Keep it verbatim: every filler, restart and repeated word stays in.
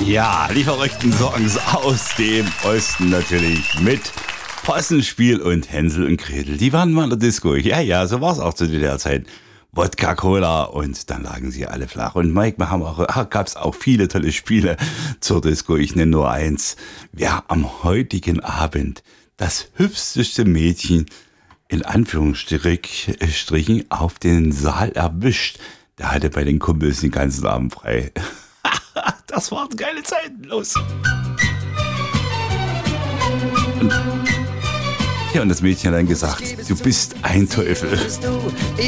Ja, die verrückten Songs aus dem Osten natürlich mit Possenspiel und Hänsel und Gretel. Die waren mal in der Disco. Ja, ja, so war es auch zu der Zeit. Wodka Cola und dann lagen sie alle flach. Und Mike, wir haben auch, gab es auch viele tolle Spiele zur Disco. Ich nenne nur eins. Wer am heutigen Abend das hübscheste Mädchen in Anführungsstrichen auf den Saal erwischt, der hatte bei den Kumpels den ganzen Abend frei. Das waren geile Zeiten. Los. Und, ja, und das Mädchen hat dann gesagt, du bist ein Teufel.